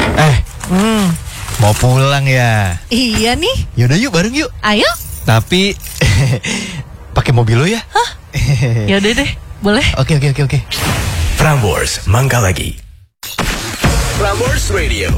Mau pulang ya? Iya nih. Yaudah yuk, bareng yuk. Ayo. Tapi pakai mobil lo ya? Hah? Yaudah deh, boleh. Oke. Prambors Mangkalagi. Prambors Radio